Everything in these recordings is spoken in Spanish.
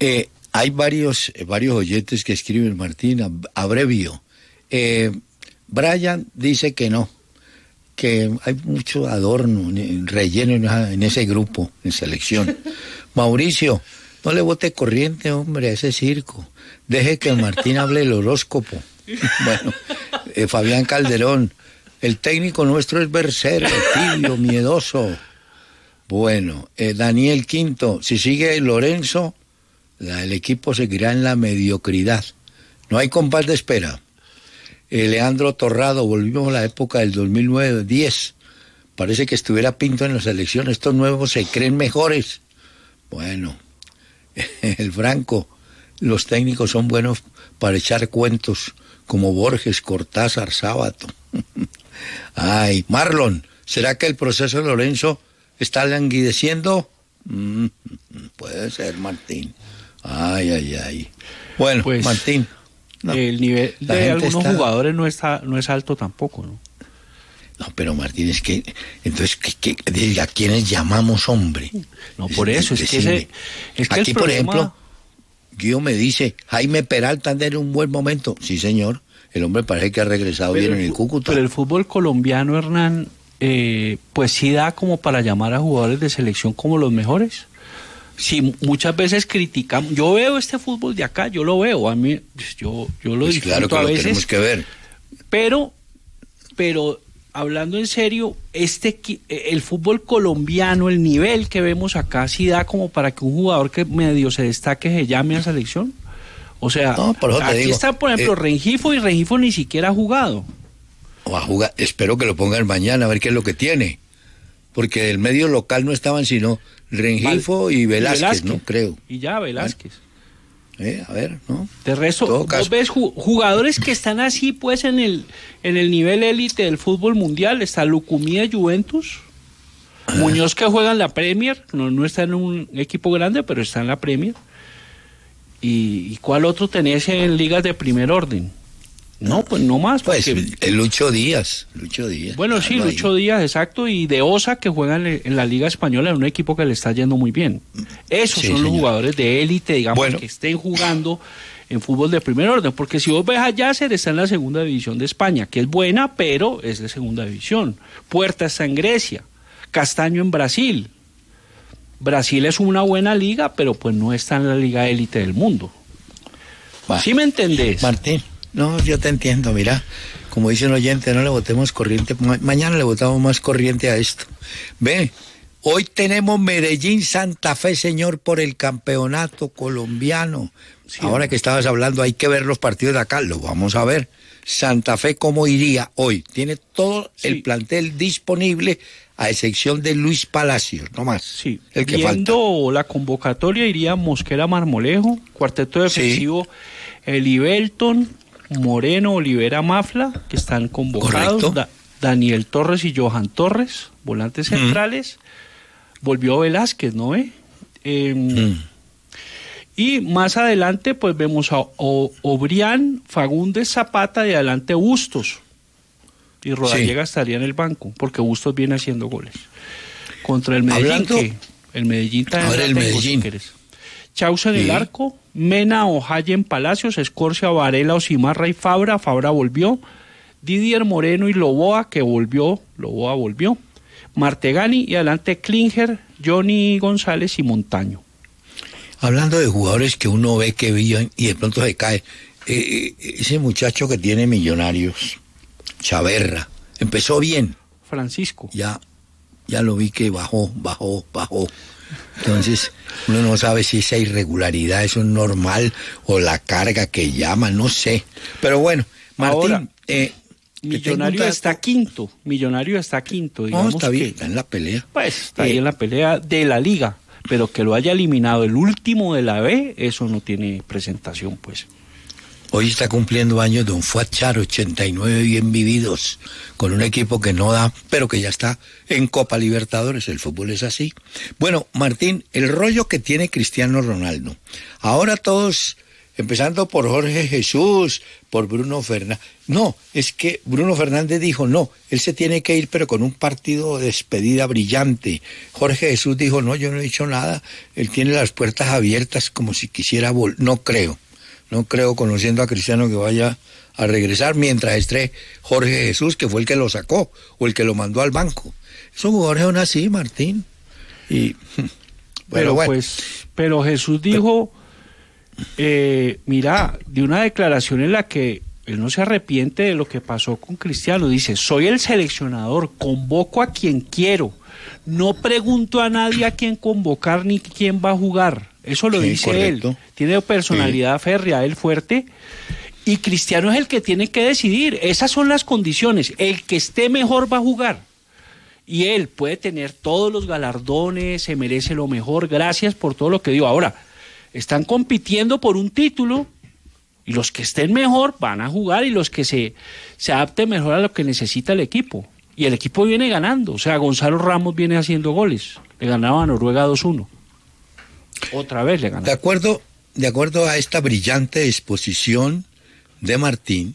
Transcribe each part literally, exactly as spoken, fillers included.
Eh, hay varios, eh, varios oyentes que escriben, Martín, ab- abrevio. Eh, Brian dice que no, que hay mucho adorno, ni- relleno en, esa- en ese grupo, en selección. Mauricio, no le bote corriente, hombre, a ese circo. Deje que Martín hable el horóscopo. Bueno, eh, Fabián Calderón, el técnico nuestro es versero, tibio, miedoso. Bueno, eh, Daniel Quinto, si sigue Lorenzo, la, el equipo seguirá en la mediocridad. No hay compás de espera. Eh, Leandro Torrado, volvimos a la época del dos mil nueve diez. Parece que estuviera Pinto en la selección. Estos nuevos se creen mejores. Bueno, el Franco, los técnicos son buenos para echar cuentos, como Borges, Cortázar, Sábato. Ay, Marlon, ¿será que el proceso de Lorenzo está languideciendo? Mm, puede ser, Martín. Ay, ay, ay. Bueno, Pues, Martín. No, el nivel la de gente algunos está- jugadores no está no es alto tampoco, ¿no? No, pero Martín, es que, entonces, ¿qué, qué, de- ¿a quiénes llamamos, hombre? No, por eso, es que Decime. ese, es que Aquí, el por problema- ejemplo, Guido me dice, Jaime Peralta anda en un buen momento. Sí, señor, el hombre parece que ha regresado bien en el fu- Cúcuta. pero el fútbol colombiano, Hernán, eh, pues sí da como para llamar a jugadores de selección como los mejores. Sí, muchas veces criticamos, yo veo este fútbol de acá, yo lo veo, a mí, pues, yo, yo lo Pues disfruto claro que a lo veces, tenemos que ver. pero, pero hablando en serio, este qui- el fútbol colombiano, el nivel que vemos acá, sí da como para que un jugador que medio se destaque se llame a selección. O sea, No, por eso te aquí digo, está, por ejemplo, eh, Rengifo, y Rengifo ni siquiera ha jugado. O a jugar, espero que lo pongan mañana a ver qué es lo que tiene. Porque del medio local no estaban sino Rengifo y Velázquez, no creo. Y ya, Velázquez. Eh, a ver, ¿no? De resto, Todo vos caso. ves ju- jugadores que están así, pues, en el en el nivel élite del fútbol mundial. Está Lucumí de Juventus, Ah. Muñoz, que juega en la Premier, no, no está en un equipo grande, pero está en la Premier. ¿Y, y cuál otro tenés en ligas de primer orden? No, pues no más. Pues porque- el Lucho Díaz, Lucho Díaz. bueno, sí, Claro, ahí. Lucho Díaz, exacto, y de Osa, que juega en, en la Liga Española, en un equipo que le está yendo muy bien. Esos Sí, son los señor. jugadores de élite, digamos, Bueno. que estén jugando en fútbol de primer orden, porque si vos ves a Yasser, está en la segunda división de España, que es buena, pero es de segunda división. Puerta está en Grecia, Castaño en Brasil. Brasil es una buena liga, pero pues no está en la liga élite del mundo. Va. ¿Sí me entendés? Martín, no, yo te entiendo, mira, como dice un oyente, no le botemos corriente, ma- mañana le botamos más corriente a esto. Ve, hoy tenemos Medellín Santa Fe, señor, por el campeonato colombiano. Sí, Ahora hombre. que estabas hablando, hay que ver los partidos de acá, lo vamos a ver. Santa Fe, ¿cómo iría hoy? Tiene todo Sí. el plantel disponible, a excepción de Luis Palacios, no más. Sí, el que viendo la convocatoria iría Mosquera Marmolejo, cuarteto defensivo, Eli Belton, Moreno, Olivera Mafla, que están convocados, Correcto. Da- Daniel Torres y Johan Torres, volantes Mm. centrales, volvió Velázquez, ¿no ve? Eh, Mm. Y más adelante pues vemos a o- Obrián, Fagundes, Zapata, y adelante Bustos. Y Rodallega estaría en el banco, porque Bustos viene haciendo goles. Contra el Medellín, Hablando- que el Medellín también Ahora la el tengo, Medellín. si querés. Chauza en el Sí. arco, Mena, Ojayen, Palacios, Escorcia, Varela, Osimarra y Fabra. Fabra volvió. Didier Moreno y Loboa, que volvió. Loboa volvió. Martegani y adelante Klinger, Johnny González y Montaño. Hablando de jugadores que uno ve que viven y de pronto se cae, eh, eh, ese muchacho que tiene Millonarios, Chaverra, empezó bien, Francisco. ya, ya lo vi que bajó, bajó, bajó. Entonces, uno no sabe si esa irregularidad es un normal o la carga que llama, no sé. Pero bueno, Martín, Ahora, eh, te tengo un Millonario dato. está quinto. Millonario está quinto. No, Digamos está bien, que, está en la pelea. pues, está Eh, ahí en la pelea de la liga. Pero que lo haya eliminado el último de la B, eso no tiene presentación, pues. Hoy está cumpliendo años Don Fuachar, ochenta y nueve bien vividos, con un equipo que no da, pero que ya está en Copa Libertadores, el fútbol es así. Bueno, Martín, el rollo que tiene Cristiano Ronaldo. Ahora todos empezando por Jorge Jesús, por Bruno Fernández. No, es que Bruno Fernández dijo no, él se tiene que ir, pero con un partido de despedida brillante. Jorge Jesús dijo no, yo no he dicho nada, él tiene las puertas abiertas como si quisiera volver. No creo, no creo, conociendo a Cristiano, que vaya a regresar mientras esté Jorge Jesús, que fue el que lo sacó o el que lo mandó al banco. Esos jugadores son así, Martín. Y bueno, pero bueno. pues, pero Jesús dijo, eh, mira, de una declaración en la que él no se arrepiente de lo que pasó con Cristiano. Dice, soy el seleccionador, convoco a quien quiero, no pregunto a nadie a quién convocar ni quién va a jugar. Eso lo Sí, dice correcto. él. Tiene personalidad Sí. férrea, él fuerte. Y Cristiano es el que tiene que decidir. Esas son las condiciones. El que esté mejor va a jugar. Y él puede tener todos los galardones, se merece lo mejor, gracias por todo lo que dio. Ahora, están compitiendo por un título y los que estén mejor van a jugar y los que se, se adapten mejor a lo que necesita el equipo. Y el equipo viene ganando. O sea, Gonzalo Ramos viene haciendo goles. Le ganaba a Noruega dos uno. Otra vez le ganaba. De acuerdo, de acuerdo a esta brillante exposición de Martín,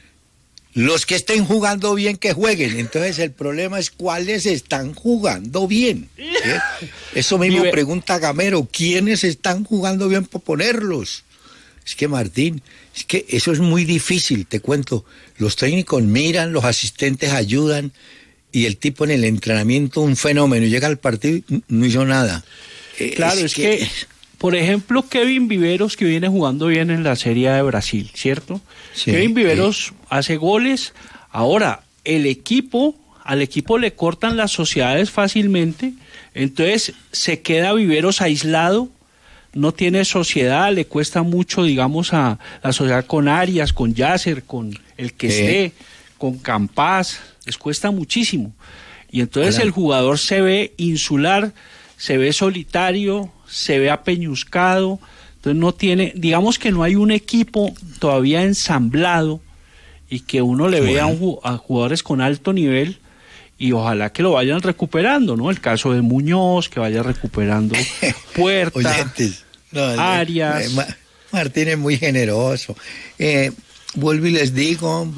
los que estén jugando bien, que jueguen. Entonces el problema es cuáles están jugando bien. ¿eh? Eso mismo Vive... pregunta Gamero, ¿quiénes están jugando bien para ponerlos? Es que Martín, es que eso es muy difícil, te cuento. Los técnicos miran, los asistentes ayudan, y el tipo en el entrenamiento un fenómeno, llega al partido y no hizo nada. Eh, claro, es, es que... que... Por ejemplo, Kevin Viveros, que viene jugando bien en la Serie A de Brasil, ¿cierto? Sí, Kevin Viveros sí. hace goles. Ahora, el equipo, al equipo le cortan las sociedades fácilmente, entonces se queda Viveros aislado, no tiene sociedad, le cuesta mucho, digamos, a la sociedad con Arias, con Yasser, con el que sí. esté, con Campas, les cuesta muchísimo. Y entonces Hola. el jugador se ve insular, se ve solitario, se ve apeñuscado, entonces no tiene, digamos que no hay un equipo todavía ensamblado y que uno le bueno. vea a, un, a jugadores con alto nivel y ojalá que lo vayan recuperando, ¿no? El caso de Muñoz, que vaya recuperando Puerta, Oyentes, no, Arias. Martín es muy generoso. Eh, vuelvo y les digo,